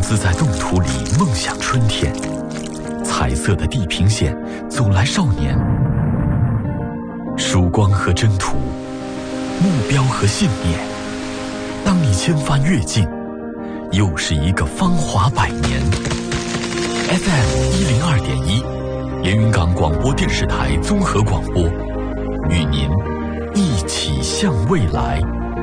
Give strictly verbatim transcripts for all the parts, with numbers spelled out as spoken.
自在冻土里梦想春天，彩色的地平线走来少年，曙光和征途，目标和信念。当你千帆越尽，又是一个芳华百年。F M 一零二点一，连云港广播电视台综合广播，与您一起向未来。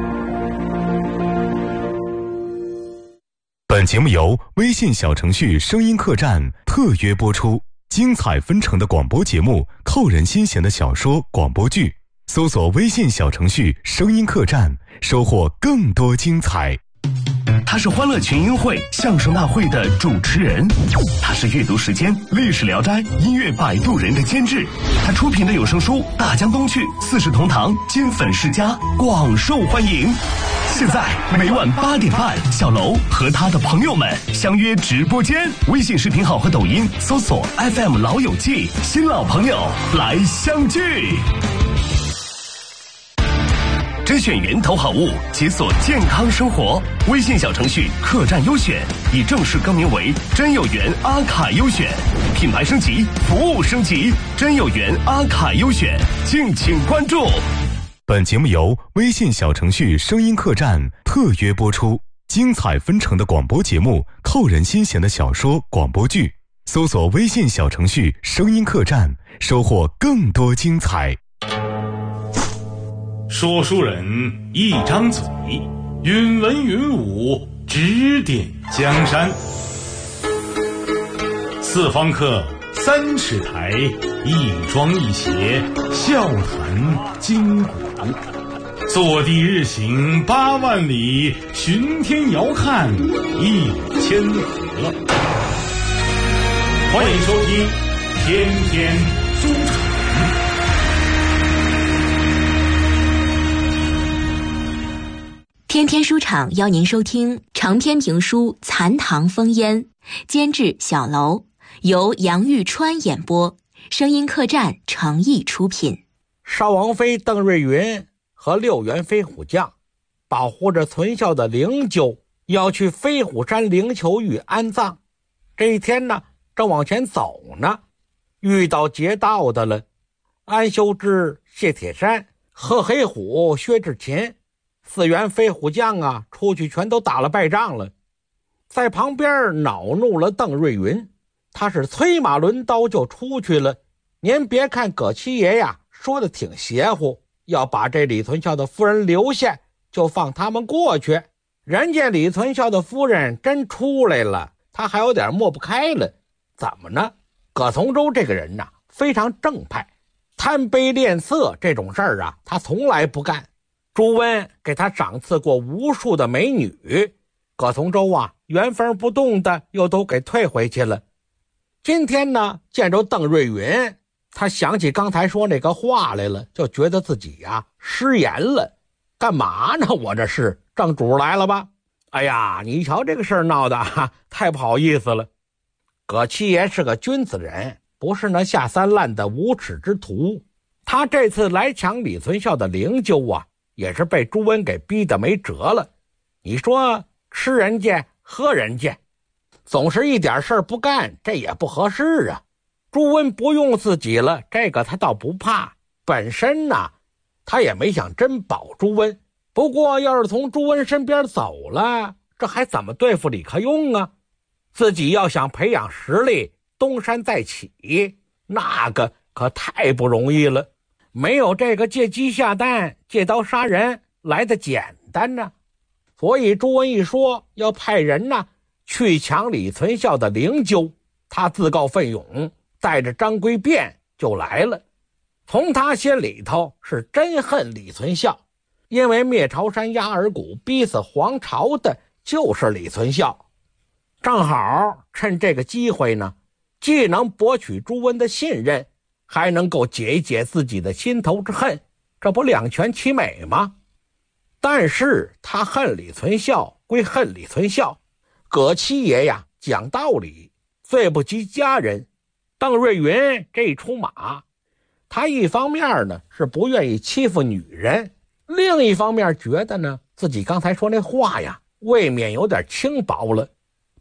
本节目由微信小程序声音客栈特约播出，精彩纷呈的广播节目，扣人心弦的小说广播剧，搜索微信小程序声音客栈，收获更多精彩。 他是欢乐群英会相声大会的主持人，他是阅读时间历史聊斋音乐摆渡人的监制，他出品的有声书《大江东去》四世同堂金粉世家广受欢迎。现在每晚八点半，小楼和他的朋友们相约直播间，微信视频号和抖音搜索 F M 老友记，新老朋友来相聚。甄选源头好物，解锁健康生活。微信小程序客栈优选已正式更名为真有缘阿卡优选，品牌升级，服务升级，真有缘阿卡优选，敬请关注。 本节目由微信小程序声音客栈特约播出，精彩纷呈的广播节目，扣人心弦的小说广播剧，搜索微信小程序声音客栈，收获更多精彩。 说书人一张嘴，云文云武，指点江山。四方客，三尺台，一庄一谐，笑谈今古。坐地日行八万里，巡天遥看一千河。欢迎收听天天书场。 天天书场邀您收听长篇评书《残唐风烟》，监制小楼，由杨玉川演播，声音客栈诚意出品。 少王妃邓瑞云和六员飞虎将保护着存孝的灵柩，要去飞虎山灵球峪安葬。这一天呢，正往前走呢，遇到劫道的了。安修之、谢铁山、贺黑虎、薛志勤四员飞虎将啊，出去全都打了败仗了。在旁边恼怒了邓瑞云，他是催马抡刀就出去了。您别看葛七爷呀说的挺邪乎，要把这李存孝的夫人留下，就放他们过去。人家李存孝的夫人真出来了，他还有点抹不开了。怎么呢？葛从周这个人呐、啊，非常正派，贪杯恋色这种事儿啊，他从来不干。朱温给他赏赐过无数的美女，葛从周啊原封不动的又都给退回去了。今天呢，见着邓瑞云，他想起刚才说那个话来了，就觉得自己呀、啊、失言了。干嘛呢？我这是正主来了吧？哎呀，你瞧这个事儿闹的、啊、太不好意思了。葛七爷是个君子人，不是那下三滥的无耻之徒。他这次来抢李存孝的灵柩啊，也是被朱温给逼得没辙了。你说吃人家喝人家，总是一点事儿不干，这也不合适啊。朱温不用自己了，这个他倒不怕，本身呢他也没想真保朱温。不过要是从朱温身边走了，这还怎么对付李克用啊？自己要想培养实力，东山再起，那个可太不容易了。没有这个借鸡下蛋、借刀杀人来的简单呢。所以朱温一说要派人呢去抢李存孝的灵柩，他自告奋勇，带着张归变就来了。从他心里头是真恨李存孝，因为灭朝山压耳骨逼死皇朝的就是李存孝。正好趁这个机会呢，既能博取朱温的信任，还能够解一解自己的心头之恨，这不两全其美吗？但是他恨李存孝归恨李存孝，葛七爷呀讲道理，罪不及家人。邓瑞云这一出马，他一方面呢是不愿意欺负女人，另一方面觉得呢自己刚才说那话呀未免有点轻薄了。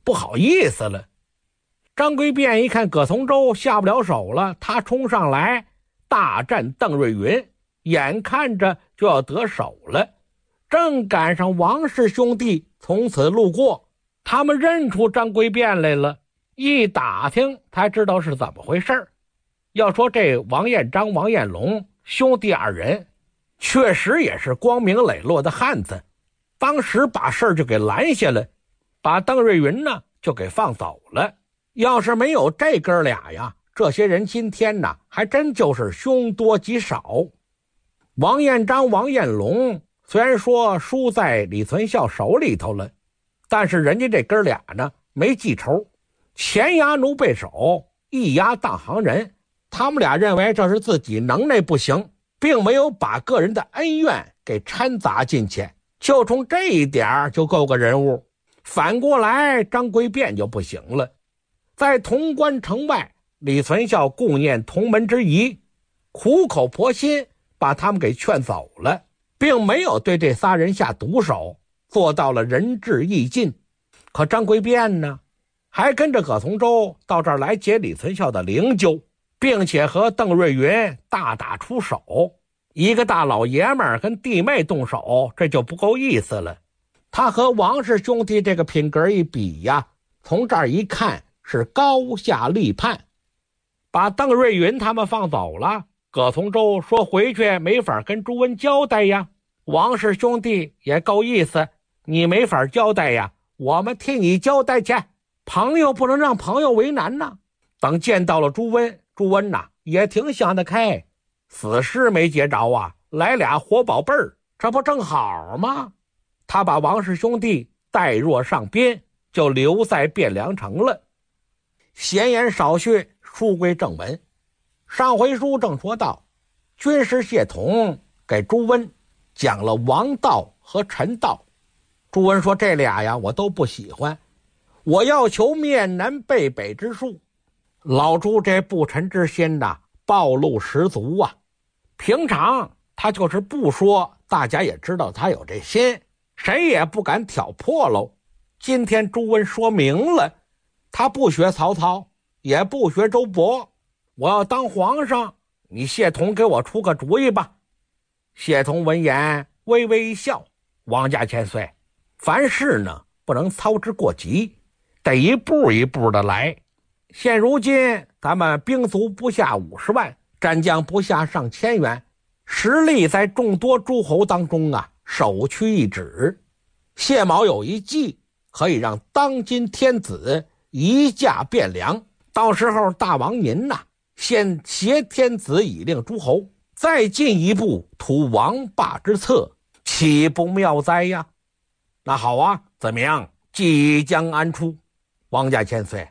不好意思了。张贵变一看葛从周下不了手了，他冲上来大战邓瑞云，眼看着就要得手了，正赶上王氏兄弟从此路过，他们认出张贵变来了，一打听才知道是怎么回事。要说这王彦章、王彦龙兄弟二人确实也是光明磊落的汉子，当时把事儿就给拦下了，把邓瑞云呢就给放走了。要是没有这哥俩呀，这些人今天呢还真就是凶多吉少。王彦章、王彦龙虽然说输在李存孝手里头了，但是人家这哥俩呢没记仇，前压奴背手，一压当行人，他们俩认为这是自己能耐不行，并没有把个人的恩怨给掺杂进去，就冲这一点就够个人物。反过来张贵变就不行了，在潼关城外，李存孝顾念同门之谊，苦口婆心把他们给劝走了，并没有对这仨人下毒手，做到了仁至义尽。可张贵变呢，还跟着葛从周到这儿来解李存孝的灵柩，并且和邓瑞云大打出手。一个大老爷们儿跟弟妹动手，这就不够意思了。他和王氏兄弟这个品格一比呀，从这儿一看是高下立判。把邓瑞云他们放走了，葛从周说回去没法跟朱温交代呀。王氏兄弟也够意思，你没法交代呀，我们替你交代去，朋友不能让朋友为难呐。等见到了朱温，朱温呐也挺想得开，死尸没结着啊，来俩活宝贝儿，这不正好吗？他把王氏兄弟带若上宾，就留在汴梁城了。闲言少叙，书归正文。上回书正说到，军师谢统给朱温讲了王道和陈道。朱温说这俩呀我都不喜欢，我要求面南背北之术。老朱这不臣之心呐暴露十足啊，平常他就是不说，大家也知道他有这心，谁也不敢挑破喽。今天朱温说明了，他不学曹操，也不学周勃，我要当皇上，你谢统给我出个主意吧。谢统闻言微微一笑，王家千岁，凡事呢不能操之过急，得一步一步的来。现如今咱们兵卒不下五十万，战将不下上千员，实力在众多诸侯当中啊首屈一指。谢某有一计，可以让当今天子移驾汴梁，到时候大王您呐、啊，先挟天子以令诸侯，再进一步图王霸之策，岂不妙哉呀？那好啊，怎么样？即将安出。王家千岁，